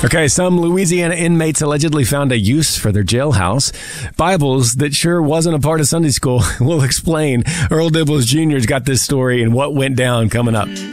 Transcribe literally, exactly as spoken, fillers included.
Okay, some Louisiana inmates allegedly found a use for their jailhouse. Bibles that sure wasn't a part of Sunday school. We'll explain. Earl Dibbles Junior's got this story and what went down coming up.